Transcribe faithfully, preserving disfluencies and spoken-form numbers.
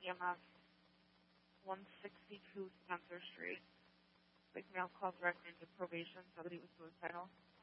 E M S, one sixty-two Spencer Street. Like male called directly into probation, said that he was suicidal.